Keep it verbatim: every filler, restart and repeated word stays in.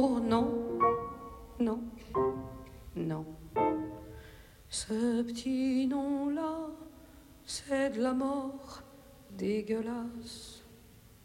Oh non, non, non. Ce petit nom-là, c'est de la mort dégueulasse.